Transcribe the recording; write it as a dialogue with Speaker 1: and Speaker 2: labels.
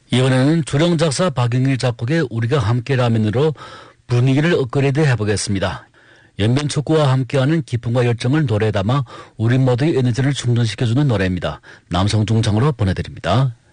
Speaker 1: 이번에는 조령작사 박영일 작곡의 우리가 함께라면으로 분위기를 업그레이드 해보겠습니다. 연변 촉구와 함께하는 기쁨과 열정을 노래에 담아 우리 모두의 에너지를 충전시켜주는 노래입니다. 남성 중창으로 보내드립니다.